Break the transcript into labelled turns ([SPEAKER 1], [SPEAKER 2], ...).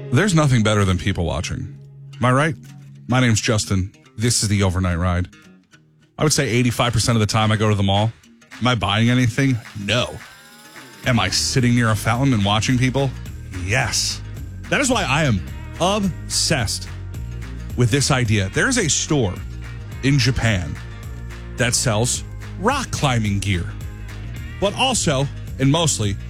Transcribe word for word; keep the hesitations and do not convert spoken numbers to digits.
[SPEAKER 1] There's nothing better than people watching. Am I right? My name's Justin. This is the Overnight Ride. I would say eighty-five percent of the time I go to the mall. Am I buying anything? No. Am I sitting near a fountain and watching people? Yes. That is why I am obsessed with this idea. There's a store in Japan that sells rock climbing gear, but also, and mostly,